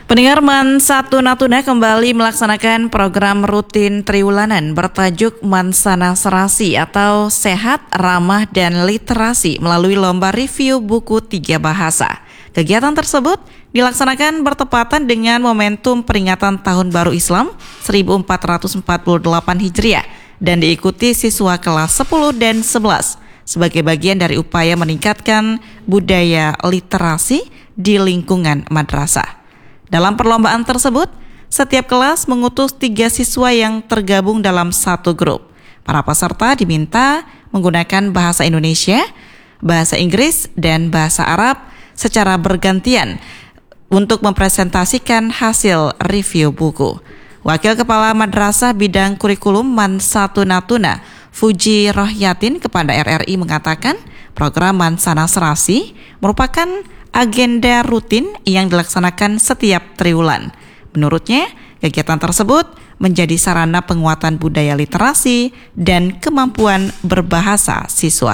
Pendengar Mansatu Natuna kembali melaksanakan program rutin triwulanan bertajuk Mansana Serasi atau Sehat, Ramah, dan Literasi melalui lomba review buku 3 bahasa. Kegiatan tersebut dilaksanakan bertepatan dengan momentum peringatan Tahun Baru Islam 1448 Hijriah dan diikuti siswa kelas 10 dan 11 sebagai bagian dari upaya meningkatkan budaya literasi di lingkungan madrasah. Dalam perlombaan tersebut, setiap kelas mengutus 3 siswa yang tergabung dalam satu grup. Para peserta diminta menggunakan bahasa Indonesia, bahasa Inggris, dan bahasa Arab secara bergantian untuk mempresentasikan hasil review buku. Wakil Kepala Madrasah Bidang Kurikulum Mansatu Natuna, Fuji Rohyatin kepada RRI mengatakan program Mansana Serasi merupakan agenda rutin yang dilaksanakan setiap triwulan. Menurutnya, kegiatan tersebut menjadi sarana penguatan budaya literasi dan kemampuan berbahasa siswa.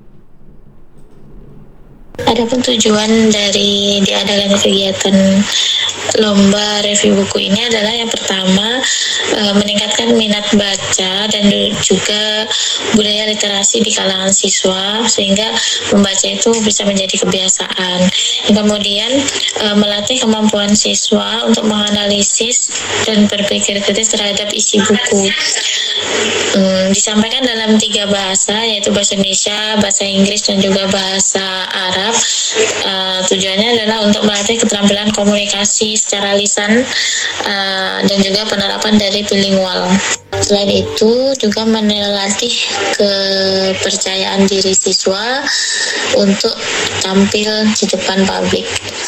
Adapun tujuan dari diadakannya kegiatan lomba review buku ini adalah yang pertama meningkatkan minat baca dan juga budaya literasi di kalangan siswa sehingga membaca itu bisa menjadi kebiasaan. Kemudian melatih kemampuan siswa untuk menganalisis dan berpikir kritis terhadap isi buku. Disampaikan dalam 3 bahasa yaitu bahasa Indonesia, bahasa Inggris, dan juga bahasa Arab. Tujuannya adalah untuk melatih keterampilan komunikasi secara lisan dan juga penerapan dari bilingual. Selain itu juga melatih kepercayaan diri siswa untuk tampil di depan publik.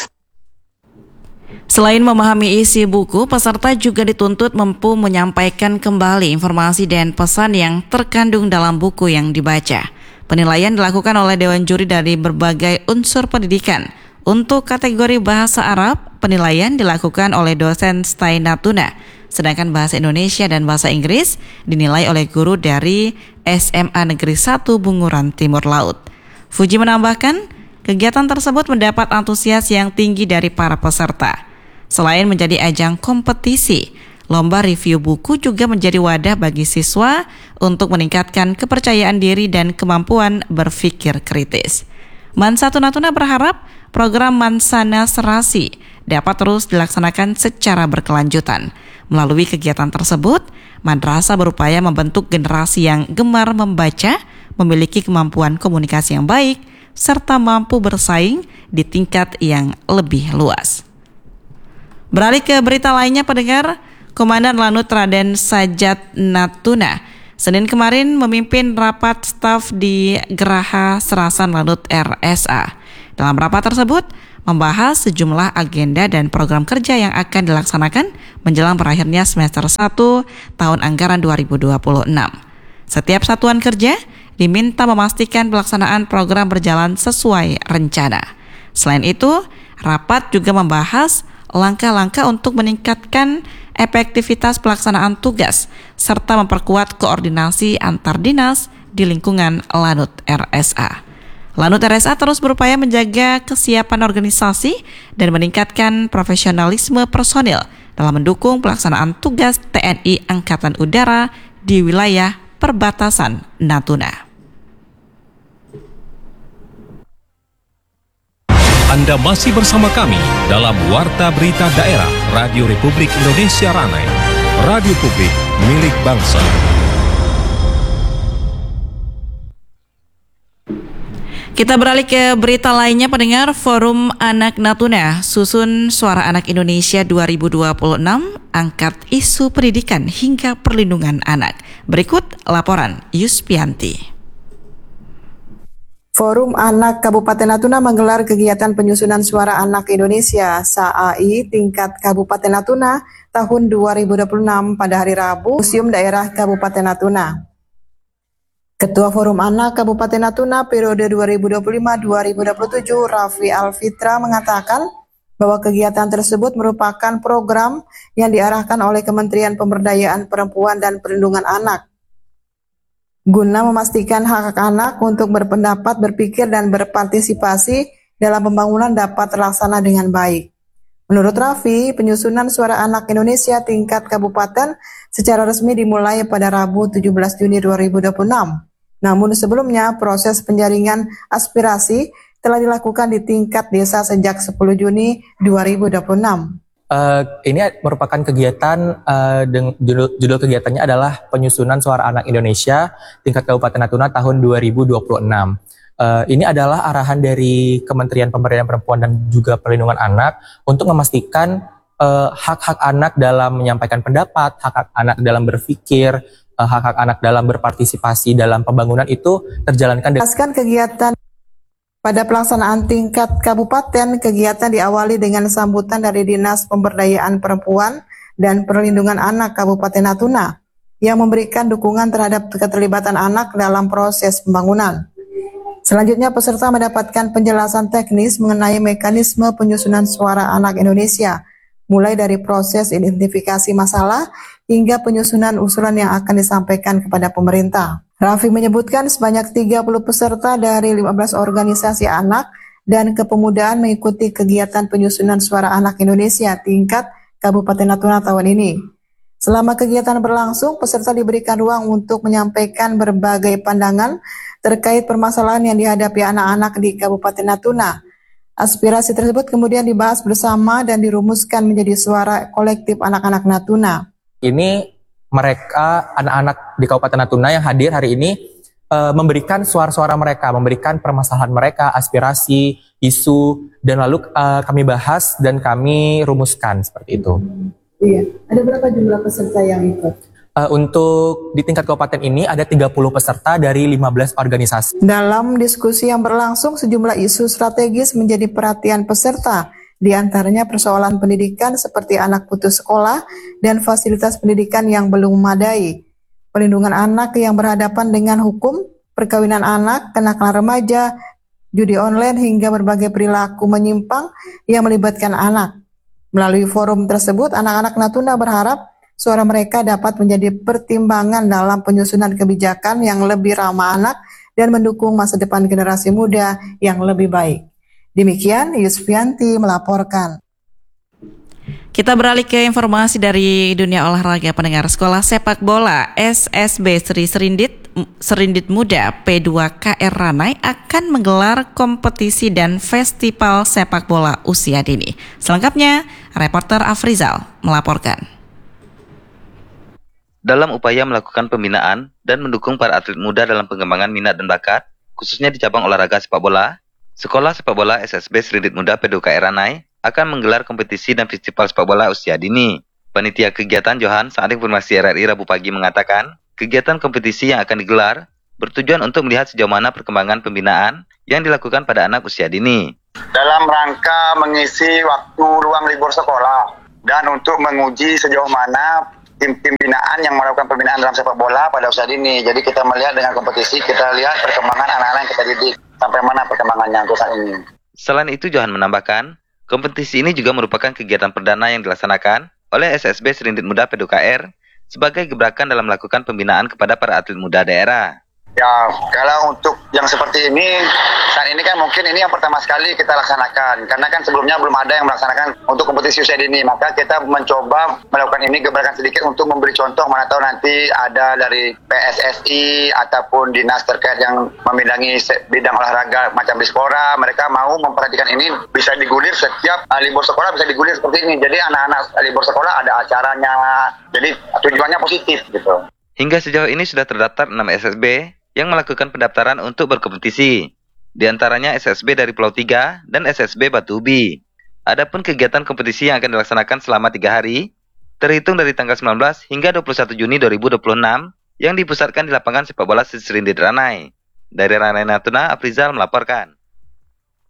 Selain memahami isi buku, peserta juga dituntut mampu menyampaikan kembali informasi dan pesan yang terkandung dalam buku yang dibaca. Penilaian dilakukan oleh Dewan Juri dari berbagai unsur pendidikan. Untuk kategori bahasa Arab, penilaian dilakukan oleh dosen STAI Natuna. Sedangkan bahasa Indonesia dan bahasa Inggris dinilai oleh guru dari SMA Negeri 1 Bunguran Timur Laut. Fuji menambahkan, kegiatan tersebut mendapat antusias yang tinggi dari para peserta. Selain menjadi ajang kompetisi, lomba review buku juga menjadi wadah bagi siswa untuk meningkatkan kepercayaan diri dan kemampuan berpikir kritis. Mansatu Natuna berharap program Mansana Serasi dapat terus dilaksanakan secara berkelanjutan. Melalui kegiatan tersebut, madrasah berupaya membentuk generasi yang gemar membaca, memiliki kemampuan komunikasi yang baik, serta mampu bersaing di tingkat yang lebih luas. Beralih ke berita lainnya, pendengar, Komandan Lanut Raden Sajat Natuna Senin kemarin memimpin rapat staf di Geraha Serasan Lanut RSA. Dalam rapat tersebut membahas sejumlah agenda dan program kerja yang akan dilaksanakan menjelang berakhirnya semester 1 tahun anggaran 2026. Setiap satuan kerja diminta memastikan pelaksanaan program berjalan sesuai rencana. Selain itu, rapat juga membahas langkah-langkah untuk meningkatkan efektivitas pelaksanaan tugas serta memperkuat koordinasi antar dinas di lingkungan Lanut RSA. Lanut RSA terus berupaya menjaga kesiapan organisasi dan meningkatkan profesionalisme personil dalam mendukung pelaksanaan tugas TNI Angkatan Udara di wilayah perbatasan Natuna. Anda masih bersama kami dalam Warta Berita Daerah Radio Republik Indonesia Ranai, Radio Publik milik bangsa. Kita beralih ke berita lainnya, pendengar. Forum Anak Natuna Susun Suara Anak Indonesia 2026 angkat isu pendidikan hingga perlindungan anak. Berikut laporan Yuspianti. Forum Anak Kabupaten Natuna menggelar kegiatan penyusunan suara anak Indonesia SAAI tingkat Kabupaten Natuna tahun 2026 pada hari Rabu, Museum Daerah Kabupaten Natuna. Ketua Forum Anak Kabupaten Natuna periode 2025-2027 Raffi Alfitra mengatakan bahwa kegiatan tersebut merupakan program yang diarahkan oleh Kementerian Pemberdayaan Perempuan dan Perlindungan Anak guna memastikan hak anak untuk berpendapat, berpikir, dan berpartisipasi dalam pembangunan dapat terlaksana dengan baik. Menurut Raffi, penyusunan suara anak Indonesia tingkat kabupaten secara resmi dimulai pada Rabu 17 Juni 2026. Namun sebelumnya proses penjaringan aspirasi telah dilakukan di tingkat desa sejak 10 Juni 2026. Ini merupakan kegiatan, judul kegiatannya adalah penyusunan suara anak Indonesia tingkat Kabupaten Natuna tahun 2026. Ini adalah arahan dari Kementerian Pemberdayaan Perempuan dan juga Perlindungan Anak untuk memastikan hak-hak anak dalam menyampaikan pendapat, hak-hak anak dalam berpikir, hak-hak anak dalam berpartisipasi dalam pembangunan itu terjalankan. Kegiatan pada pelaksanaan tingkat kabupaten, kegiatan diawali dengan sambutan dari Dinas Pemberdayaan Perempuan dan Perlindungan Anak Kabupaten Natuna yang memberikan dukungan terhadap keterlibatan anak dalam proses pembangunan. Selanjutnya peserta mendapatkan penjelasan teknis mengenai mekanisme penyusunan suara anak Indonesia, mulai dari proses identifikasi masalah hingga penyusunan usulan yang akan disampaikan kepada pemerintah. Raffi menyebutkan sebanyak 30 peserta dari 15 organisasi anak dan kepemudaan mengikuti kegiatan penyusunan suara anak Indonesia tingkat Kabupaten Natuna tahun ini. Selama kegiatan berlangsung, peserta diberikan ruang untuk menyampaikan berbagai pandangan terkait permasalahan yang dihadapi anak-anak di Kabupaten Natuna. Aspirasi tersebut kemudian dibahas bersama dan dirumuskan menjadi suara kolektif anak-anak Natuna. Ini mereka, anak-anak di Kabupaten Natuna yang hadir hari ini memberikan suara-suara mereka, memberikan permasalahan mereka, aspirasi, isu, dan lalu kami bahas dan kami rumuskan seperti itu. Iya, ada berapa jumlah peserta yang ikut? Untuk di tingkat kabupaten ini ada 30 peserta dari 15 organisasi. Dalam diskusi yang berlangsung, sejumlah isu strategis menjadi perhatian peserta. Di antaranya persoalan pendidikan seperti anak putus sekolah dan fasilitas pendidikan yang belum memadai, pelindungan anak yang berhadapan dengan hukum, perkawinan anak, kenakalan remaja, judi online hingga berbagai perilaku menyimpang yang melibatkan anak. Melalui forum tersebut, anak-anak Natuna berharap suara mereka dapat menjadi pertimbangan dalam penyusunan kebijakan yang lebih ramah anak dan mendukung masa depan generasi muda yang lebih baik. Demikian, Yusfianti melaporkan. Kita beralih ke informasi dari dunia olahraga. Pendengar, Sekolah Sepak Bola SSB Sri Serindit Muda P2KR Ranai akan menggelar kompetisi dan festival sepak bola usia dini. Selengkapnya, reporter Afrizal melaporkan. Dalam upaya melakukan pembinaan dan mendukung para atlet muda dalam pengembangan minat dan bakat, khususnya di cabang olahraga sepak bola, Sekolah Sepak Bola SSB Serindit Muda P2KR Ranai akan menggelar kompetisi dan festival sepak bola usia dini. Panitia kegiatan Johan saat informasi RRI Rabu pagi mengatakan, kegiatan kompetisi yang akan digelar bertujuan untuk melihat sejauh mana perkembangan pembinaan yang dilakukan pada anak usia dini. Dalam rangka mengisi waktu ruang libur sekolah dan untuk menguji sejauh mana tim-tim binaan yang melakukan pembinaan dalam sepak bola pada usia dini. Jadi kita melihat dengan kompetisi, kita lihat perkembangan anak-anak yang kita didik. Sampai mana perkembangannya untuk saat ini. Selain itu, Johan menambahkan, kompetisi ini juga merupakan kegiatan perdana yang dilaksanakan oleh SSB Serindit Muda P2KR sebagai gebrakan dalam melakukan pembinaan kepada para atlet muda daerah. Ya, kalau untuk yang seperti ini, saat ini kan mungkin ini yang pertama sekali kita laksanakan. Karena kan sebelumnya belum ada yang melaksanakan untuk kompetisi usia dini. Maka kita mencoba melakukan ini gebrakan sedikit untuk memberi contoh, mana tahu nanti ada dari PSSI ataupun dinas terkait yang membidangi bidang olahraga macam Dispora. Mereka mau memperhatikan ini bisa digulir setiap libur sekolah, bisa digulir seperti ini. Jadi anak-anak libur sekolah ada acaranya. Jadi tujuannya positif gitu. Hingga sejauh ini sudah terdaftar 6 SSB yang melakukan pendaftaran untuk berkompetisi. Di antaranya SSB dari Pulau 3 dan SSB Batu Ubi. Adapun kegiatan kompetisi yang akan dilaksanakan selama 3 hari, terhitung dari tanggal 19 hingga 21 Juni 2026, yang dipusatkan di lapangan sepak bola Serindit Ranai. Dari Ranai Natuna, Afrizal melaporkan.